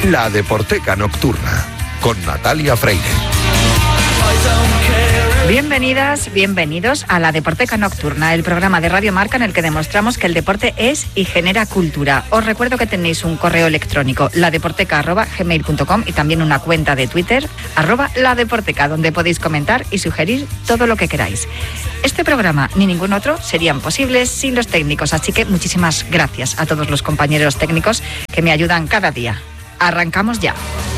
La Deporteca Nocturna, con Natalia Freire. Bienvenidas, bienvenidos a La Deporteca Nocturna, el programa de Radio Marca en el que demostramos que el deporte es y genera cultura. Os recuerdo que tenéis un correo electrónico, ladeporteca@gmail.com, y también una cuenta de Twitter, @ladeporteca, donde podéis comentar y sugerir todo lo que queráis. Este programa ni ningún otro serían posibles sin los técnicos, así que muchísimas gracias a todos los compañeros técnicos que me ayudan cada día. Arrancamos ya.